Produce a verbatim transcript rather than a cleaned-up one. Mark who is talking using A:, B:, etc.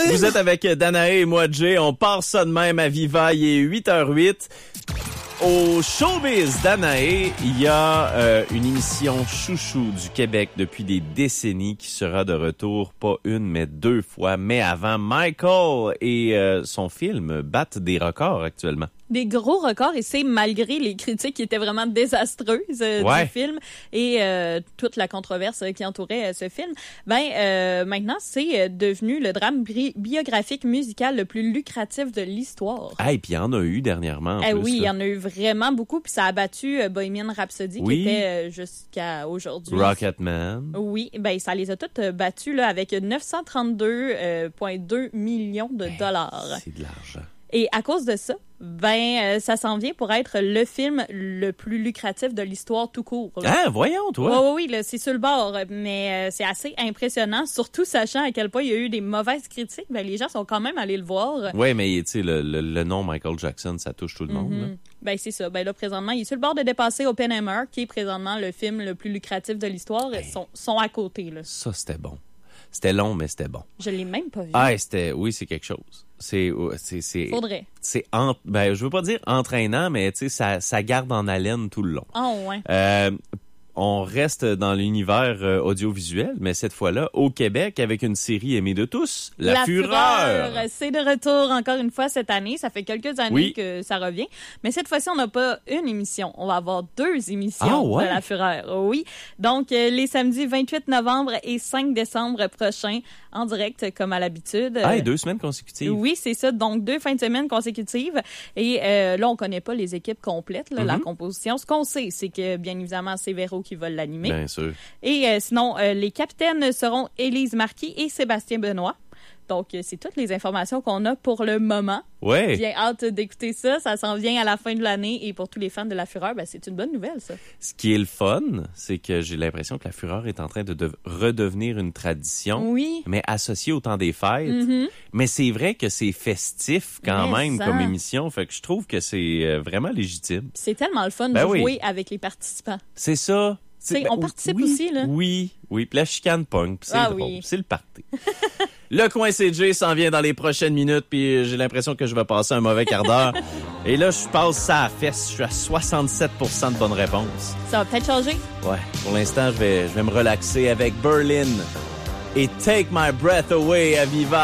A: Vous êtes avec Danae et moi, Jay. On part ça de même à Viva. Il est huit heures huit. Au Showbiz Danae, il y a euh, une émission chouchou du Québec depuis des décennies qui sera de retour, pas une, mais deux fois. Mais avant, Michael et euh, son film battent des records actuellement.
B: Des gros records, et c'est malgré les critiques qui étaient vraiment désastreuses euh,
A: ouais.
B: du film et euh, toute la controverse qui entourait euh, ce film. Ben euh, maintenant, c'est euh, devenu le drame bi- biographique musical le plus lucratif de l'histoire.
A: Ah, et puis il y en a eu dernièrement. En
B: eh
A: plus,
B: oui, il y
A: là.
B: en a eu vraiment beaucoup, puis ça a battu euh, Bohemian Rhapsody
A: oui.
B: qui était euh, jusqu'à aujourd'hui.
A: Rocketman.
B: Oui, ben ça les a toutes euh, battus là avec neuf cent trente-deux virgule deux millions de dollars.
A: Ben, c'est de l'argent.
B: Et à cause de ça, ben euh, ça s'en vient pour être le film le plus lucratif de l'histoire tout court. Là.
A: Ah, voyons, toi!
B: Oui, oui, oui, là, c'est sur le bord, mais euh, c'est assez impressionnant, surtout sachant à quel point il y a eu des mauvaises critiques. Ben, les gens sont quand même allés le voir.
A: Oui, mais tu sais, le, le, le nom Michael Jackson, ça touche tout le monde.
B: Mm-hmm.
A: Là.
B: Ben c'est ça. Ben là, présentement, il est sur le bord de dépasser Oppenheimer, qui est présentement le film le plus lucratif de l'histoire. Ils sont, sont à côté, là.
A: Ça, c'était bon. C'était long, mais c'était bon.
B: Je l'ai même pas vu.
A: Ah, c'était, oui, c'est quelque chose. C'est, c'est, c'est.
B: Faudrait.
A: C'est, en, ben, je veux pas dire entraînant, mais tu sais, ça, ça garde en haleine tout le long.
B: Ah, oh, ouais.
A: Euh, on reste dans l'univers euh, audiovisuel, mais cette fois-là, au Québec, avec une série aimée de tous, La,
B: La
A: Fureur.
B: Fureur. C'est de retour encore une fois cette année. Ça fait quelques années
A: oui.
B: que ça revient. Mais cette fois-ci, on n'a pas une émission. On va avoir deux émissions
A: ah, ouais?
B: de La Fureur. Oui. Donc, euh, les samedis vingt-huit novembre et cinq décembre prochains, en direct, comme à l'habitude.
A: Ah, et deux semaines consécutives.
B: Oui, c'est ça. Donc, deux fins de semaine consécutives. Et euh, là, on connaît pas les équipes complètes, là, mm-hmm. la composition. Ce qu'on sait, c'est que, bien évidemment, c'est Véro qui va l'animer.
A: Bien sûr.
B: Et euh, sinon, euh, les capitaines seront Élise Marquis et Sébastien Benoît. Donc, euh, c'est toutes les informations qu'on a pour le moment.
A: Ouais.
B: Bien hâte d'écouter ça. Ça s'en vient à la fin de l'année. Et pour tous les fans de La Fureur, ben, c'est une bonne nouvelle, ça.
A: Ce qui est le fun, c'est que j'ai l'impression que La Fureur est en train de, de redevenir une tradition.
B: Oui.
A: Mais associée au temps des fêtes.
B: Mm-hmm.
A: Mais c'est vrai que c'est festif quand
B: mais
A: même
B: ça.
A: comme émission. Fait que je trouve que c'est vraiment légitime.
B: C'est tellement le fun
A: ben
B: de
A: oui.
B: jouer avec les participants.
A: C'est ça.
B: C'est, ben, on participe
A: oui,
B: aussi, là.
A: Oui, oui. Puis la chicane punk, c'est
B: ah,
A: drôle.
B: Oui.
A: C'est le party. Le coin C J s'en vient dans les prochaines minutes, puis j'ai l'impression que je vais passer un mauvais quart d'heure. Et là, je passe ça à la fesse. Je suis à soixante-sept pour cent de bonnes réponses.
B: Ça va peut-être changer.
A: Ouais. Pour l'instant, je vais, je vais me relaxer avec Berlin et Take My Breath Away à Viva.